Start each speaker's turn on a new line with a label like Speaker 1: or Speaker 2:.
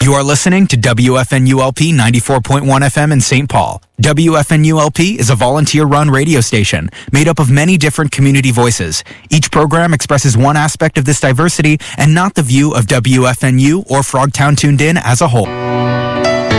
Speaker 1: You are listening to WFNULP 94.1 FM in St. Paul. WFNULP is a volunteer-run radio station made up of many different community voices. Each program expresses one aspect of this diversity and not the view of WFNU or Frogtown Tuned In as a whole.